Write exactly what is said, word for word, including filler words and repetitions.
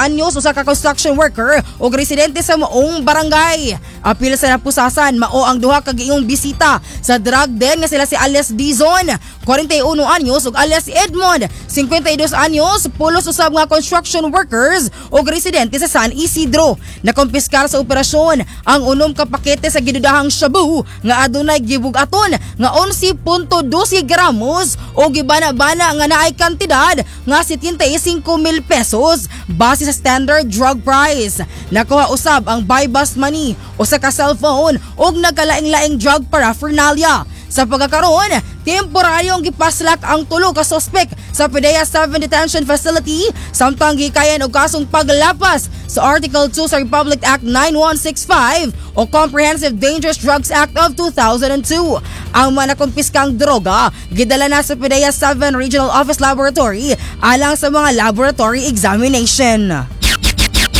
anyos usa ka construction worker ug residente sa maong barangay. Apil sa napusasan mao ang duha ka giingong bisita sa drug den nga sila si alias Dizon, forty-one anyos ug alias Edmond, fifty-two anyos, pulos usab nga construction workers ug residente sa San Isidro. Nakompiskar sa operasyon ang unom ka pakete sa gidudahang shabu nga adunay gibug-aton nga eleven punto twelve gramos o gibana-bana nga naay kantidad nga seventy-five mil pesos base sa standard drug price. Nakuha usab ang buy bust money o sa ka cellphone ug nagkalaing-laing drug paraphernalia. Sa pagkakaroon, temporaryong gipaslak ang tulo ka suspek sa P D E A seven Detention Facility samtang gikayan og kasong paglapas sa Article two sa Republic Act ninety-one sixty-five o Comprehensive Dangerous Drugs Act of two thousand two. Ang mga nakumpiskang droga gidala na sa P D E A seven Regional Office Laboratory alang sa mga laboratory examination.